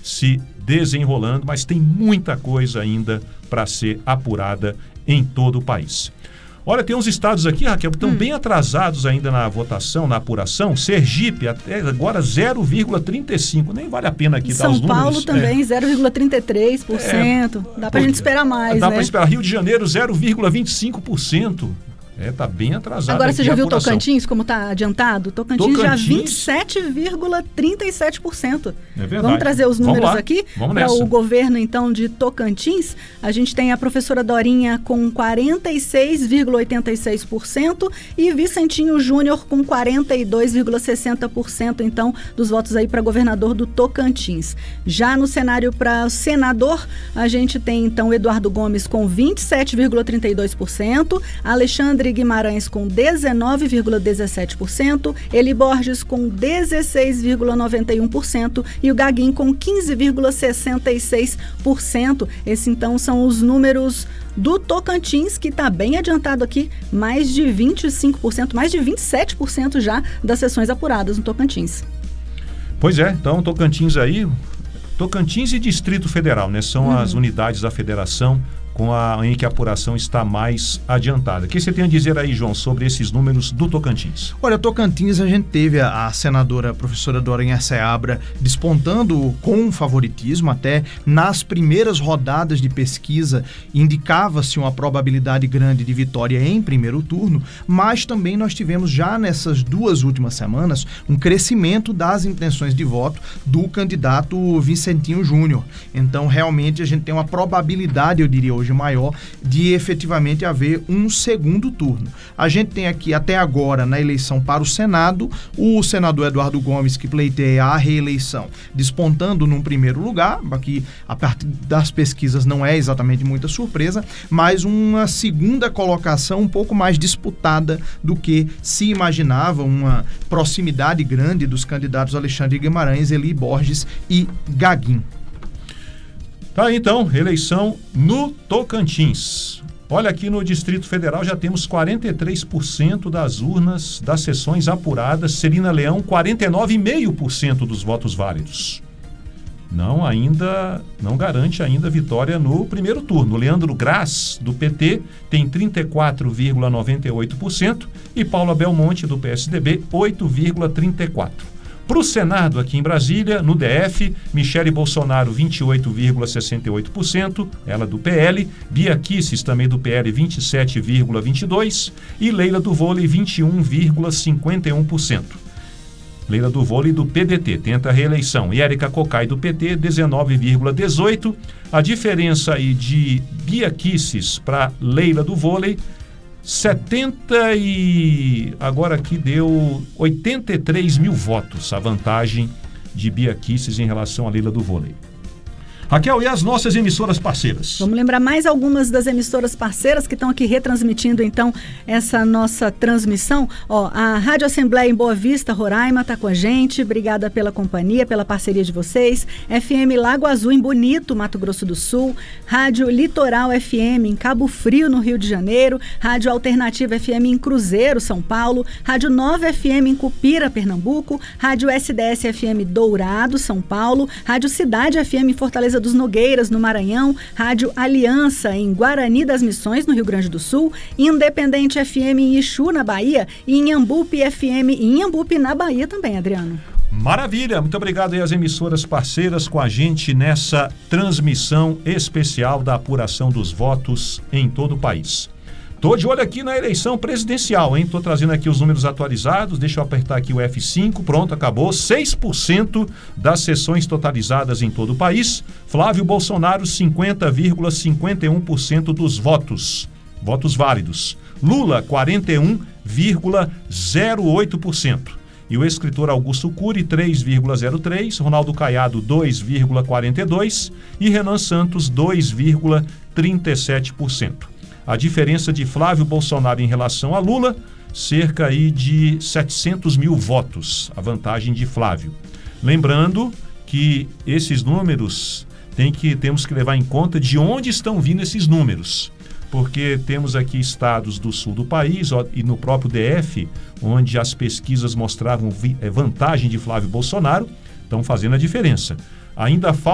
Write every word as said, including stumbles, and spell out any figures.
se desenrolando, mas tem muita coisa ainda para ser apurada em todo o país. Olha, tem uns estados aqui, Raquel, que estão hum. bem atrasados ainda na votação, na apuração. Sergipe, até agora zero vírgula trinta e cinco por cento. Nem vale a pena aqui dar os números. São Paulo também, é. zero vírgula trinta e três por cento. É, dá para a gente esperar mais, Dá né? para esperar. Rio de Janeiro, zero vírgula vinte e cinco por cento. É, tá bem atrasado. Agora você já viu Tocantins, como está adiantado? Tocantins, Tocantins já vinte e sete vírgula trinta e sete por cento. É verdade. Vamos trazer os números aqui para o governo, então, de Tocantins. A gente tem a professora Dorinha com quarenta e seis vírgula oitenta e seis por cento e Vicentinho Júnior com quarenta e dois vírgula sessenta por cento, então, dos votos aí para governador do Tocantins. Já no cenário para senador, a gente tem, então, Eduardo Gomes com vinte e sete vírgula trinta e dois por cento, Alexandre Guimarães com dezenove vírgula dezessete por cento, Eli Borges com dezesseis vírgula noventa e um por cento e o Gaguin com quinze vírgula sessenta e seis por cento. Esses, então, são os números do Tocantins, que está bem adiantado aqui, mais de vinte e cinco por cento, mais de vinte e sete por cento já das sessões apuradas no Tocantins. Pois é, então Tocantins aí, Tocantins e Distrito Federal, né? São uhum. as unidades da federação com a, em que a apuração está mais adiantada. O que você tem a dizer aí, João, sobre esses números do Tocantins? Olha, Tocantins, a gente teve a, a senadora a professora Dorinha Seabra despontando com favoritismo, até nas primeiras rodadas de pesquisa indicava-se uma probabilidade grande de vitória em primeiro turno, mas também nós tivemos já nessas duas últimas semanas um crescimento das intenções de voto do candidato Vicentinho Júnior. Então, realmente, a gente tem uma probabilidade, eu diria hoje, maior de efetivamente haver um segundo turno. A gente tem aqui até agora na eleição para o Senado o senador Eduardo Gomes, que pleiteia a reeleição, despontando num primeiro lugar, aqui a partir das pesquisas não é exatamente muita surpresa, mas uma segunda colocação um pouco mais disputada do que se imaginava, uma proximidade grande dos candidatos Alexandre Guimarães, Eli Borges e Gaguin. Tá, então, eleição no Tocantins. Olha, aqui no Distrito Federal já temos quarenta e três por cento das urnas das sessões apuradas. Celina Leão, quarenta e nove vírgula cinco por cento dos votos válidos. Não ainda, não garante ainda vitória no primeiro turno. Leandro Graz, do P T, tem trinta e quatro vírgula noventa e oito por cento e Paula Belmonte, do P S D B, oito vírgula trinta e quatro por cento. Para o Senado, aqui em Brasília, no D F, Michele Bolsonaro, vinte e oito vírgula sessenta e oito por cento, ela do P L, Bia Kicis, também do P L, vinte e sete vírgula vinte e dois por cento e Leila do Vôlei, vinte e um vírgula cinquenta e um por cento. Leila do Vôlei, do P D T, tenta a reeleição. E Érica Cocai, do P T, dezenove vírgula dezoito por cento. A diferença aí de Bia Kicis para Leila do Vôlei, setenta e agora aqui deu oitenta e três mil votos a vantagem de Bia Kicis em relação à Leila do Vôlei. Raquel, e as nossas emissoras parceiras? Vamos lembrar mais algumas das emissoras parceiras que estão aqui retransmitindo, então, essa nossa transmissão. Ó, a Rádio Assembleia em Boa Vista, Roraima, está com a gente. Obrigada pela companhia, pela parceria de vocês. F M Lago Azul, em Bonito, Mato Grosso do Sul. Rádio Litoral F M, em Cabo Frio, no Rio de Janeiro. Rádio Alternativa F M, em Cruzeiro, São Paulo. Rádio Nova F M, em Cupira, Pernambuco. Rádio S D S F M, Dourado, São Paulo. Rádio Cidade F M, em Fortaleza dos Nogueiras, no Maranhão, Rádio Aliança, em Guarani das Missões, no Rio Grande do Sul, Independente F M, em Ixu, na Bahia, e em Inhambupe F M, em Inhambupe, na Bahia também, Adriano. Maravilha, muito obrigado aí às emissoras parceiras com a gente nessa transmissão especial da apuração dos votos em todo o país. Tô de olho aqui na eleição presidencial, hein? Tô trazendo aqui os números atualizados, deixa eu apertar aqui o F cinco, pronto, acabou. seis por cento das sessões totalizadas em todo o país. Flávio Bolsonaro, cinquenta vírgula cinquenta e um por cento dos votos, votos válidos. Lula, quarenta e um vírgula zero oito por cento. E o escritor Augusto Cury, três vírgula zero três por cento. Ronaldo Caiado, dois vírgula quarenta e dois por cento. E Renan Santos, dois vírgula trinta e sete por cento. A diferença de Flávio Bolsonaro em relação a Lula, cerca aí de setecentos mil votos, a vantagem de Flávio. Lembrando que esses números tem que, temos que levar em conta de onde estão vindo esses números, porque temos aqui estados do sul do país ó, e no próprio D F, onde as pesquisas mostravam vi, vantagem de Flávio Bolsonaro, estão fazendo a diferença. Ainda falta